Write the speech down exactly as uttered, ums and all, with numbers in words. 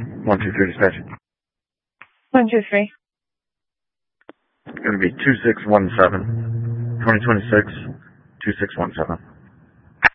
One, two, three, dispatch. One, two, three. It's going to be two six one seven. twenty twenty-six, two six one seven.